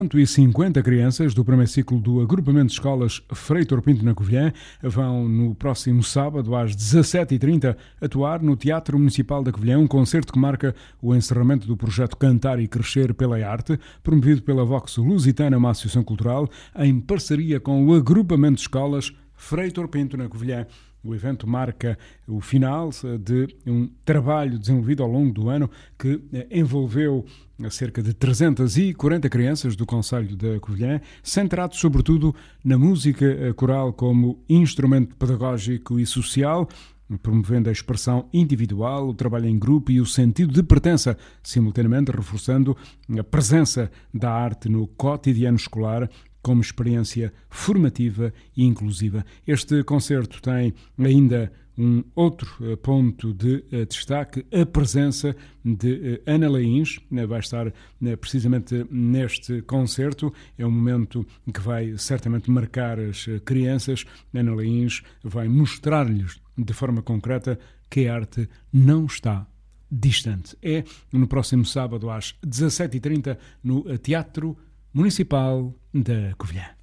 150 crianças do primeiro ciclo do agrupamento de escolas Frei Doutor Pinto na Covilhã vão no próximo sábado às 17h30 atuar no Teatro Municipal da Covilhã, um concerto que marca o encerramento do projeto Cantar e Crescer pela Arte, promovido pela Vox Lusitana, uma associação cultural, em parceria com o agrupamento de escolas Frei Doutor Pinto na Covilhã. O evento marca o final de um trabalho desenvolvido ao longo do ano que envolveu cerca de 340 crianças do concelho da Covilhã, centrado sobretudo na música coral como instrumento pedagógico e social, promovendo a expressão individual, o trabalho em grupo e o sentido de pertença, simultaneamente reforçando a presença da arte no cotidiano escolar, como experiência formativa e inclusiva. Este concerto tem ainda um outro ponto de destaque, a presença de Ana Laíns, vai estar precisamente neste concerto. É um momento que vai certamente marcar as crianças. Ana Laíns vai mostrar-lhes de forma concreta que a arte não está distante. É no próximo sábado às 17h30 no Teatro Municipal da Covilhã.